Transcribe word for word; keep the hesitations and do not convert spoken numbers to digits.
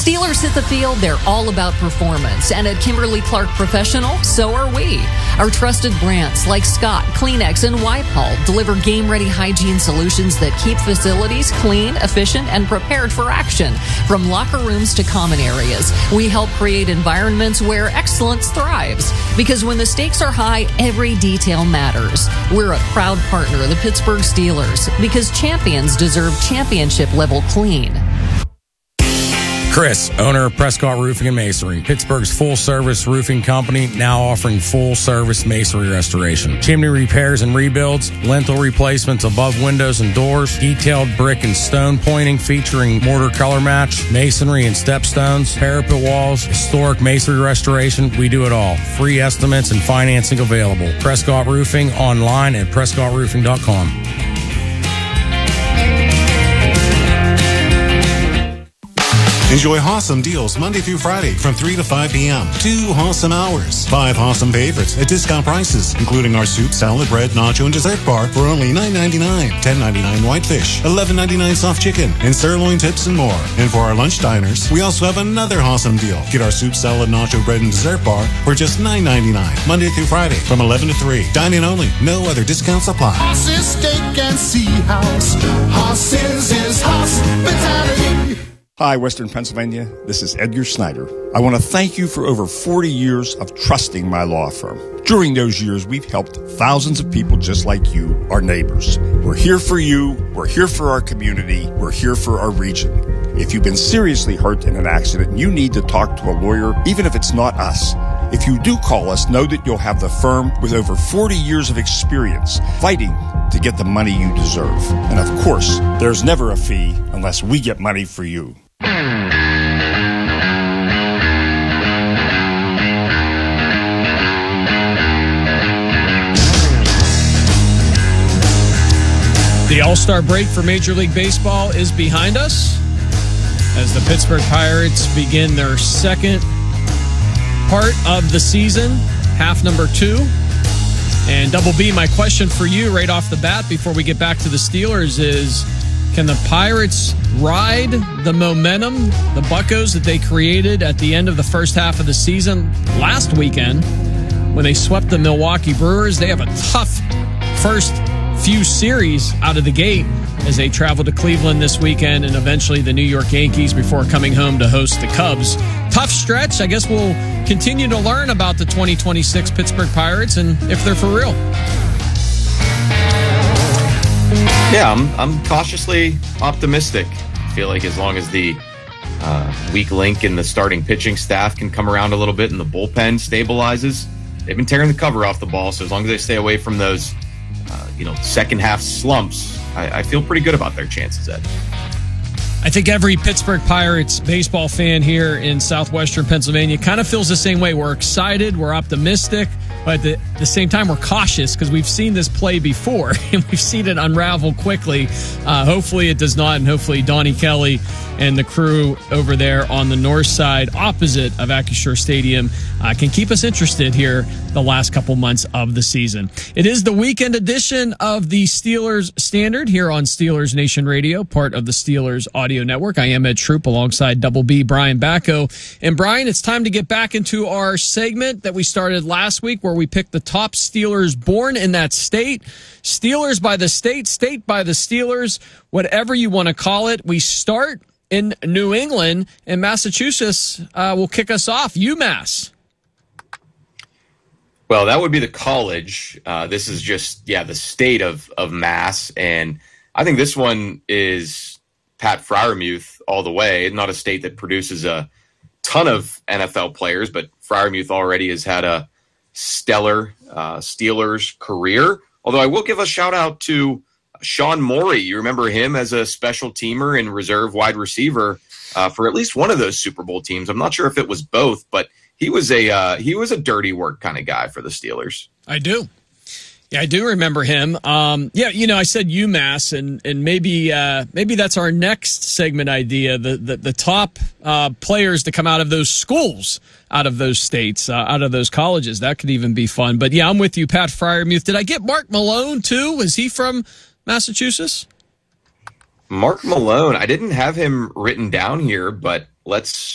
Steelers hit the field, they're all about performance. And at Kimberly-Clark Professional, so are we. Our trusted brands like Scott, Kleenex, and Wipe-All deliver game-ready hygiene solutions that keep facilities clean, efficient, and prepared for action. From locker rooms to common areas, we help create environments where excellence thrives. Because when the stakes are high, every detail matters. We're a proud partner of the Pittsburgh Steelers because champions deserve championship-level clean. Chris, owner of Prescott Roofing and Masonry, Pittsburgh's full-service roofing company, now offering full-service masonry restoration, chimney repairs and rebuilds, lintel replacements above windows and doors, detailed brick and stone pointing featuring mortar color match, masonry and stepstones, parapet walls, historic masonry restoration. We do it all. Free estimates and financing available. Prescott Roofing online at prescott roofing dot com. Enjoy awesome deals Monday through Friday from three to five p.m. Two awesome hours. Five awesome favorites at discount prices, including our soup, salad, bread, nacho, and dessert bar for only nine ninety-nine, ten ninety-nine whitefish, eleven ninety-nine soft chicken, and sirloin tips and more. And for our lunch diners, we also have another awesome deal. Get our soup, salad, nacho, bread, and dessert bar for just nine ninety-nine, Monday through Friday from eleven to three. Dine-in only. No other discounts apply. Hoss's Steak and Sea House. Hoss's is hospitality. Hi, Western Pennsylvania. This is Edgar Snyder. I want to thank you for over forty years of trusting my law firm. During those years, we've helped thousands of people just like you, our neighbors. We're here for you. We're here for our community. We're here for our region. If you've been seriously hurt in an accident and you need to talk to a lawyer, even if it's not us, if you do call us, know that you'll have the firm with over forty years of experience fighting to get the money you deserve. And of course, there's never a fee unless we get money for you. The All-Star break for Major League Baseball is behind us as the Pittsburgh Pirates begin their second part of the season, half number two. And Double B, my question for you right off the bat before we get back to the Steelers is, can the Pirates ride the momentum, the Buccos that they created at the end of the first half of the season last weekend when they swept the Milwaukee Brewers? They have a tough first few series out of the gate as they travel to Cleveland this weekend and eventually the New York Yankees before coming home to host the Cubs. Tough stretch. I guess we'll continue to learn about the twenty twenty-six Pittsburgh Pirates and if they're for real. Yeah, I'm, I'm cautiously optimistic. I feel like as long as the uh, weak link in the starting pitching staff can come around a little bit and the bullpen stabilizes, they've been tearing the cover off the ball. So as long as they stay away from those Uh, you know, second half slumps, I, I feel pretty good about their chances, Ed. I think every Pittsburgh Pirates baseball fan here in southwestern Pennsylvania kind of feels the same way. We're excited, we're optimistic, but at the, at the same time, we're cautious because we've seen this play before and we've seen it unravel quickly. Uh, hopefully it does not, and hopefully Donnie Kelly and the crew over there on the north side opposite of Acrisure Stadium uh, can keep us interested here the last couple months of the season. It is the weekend edition of the Steelers Standard here on Steelers Nation Radio, part of the Steelers Audio Network. I am Ed Troop alongside Double B, Brian Bacco. And Brian, it's time to get back into our segment that we started last week where we picked the top Steelers born in that state. Steelers by the state, state by the Steelers, whatever you want to call it. We start in New England, and Massachusetts uh, will kick us off. UMass. Well, that would be the college. Uh, this is just, yeah, the state of, of Mass. And I think this one is Pat Freiermuth all the way. Not a state that produces a ton of N F L players, but Freiermuth already has had a stellar uh, Steelers career. Although I will give a shout out to Sean Morey. You remember him as a special teamer and reserve wide receiver uh, for at least one of those Super Bowl teams. I'm not sure if it was both, but he was a uh, he was a dirty work kind of guy for the Steelers. I do. Yeah, I do remember him. Um, yeah, you know, I said UMass, and and maybe uh, maybe that's our next segment idea. The the, the top uh, players to come out of those schools, out of those states, uh, out of those colleges. That could even be fun. But yeah, I'm with you, Pat Freiermuth. Did I get Mark Malone too? Is he from Massachusetts? Mark Malone. I didn't have him written down here, but let's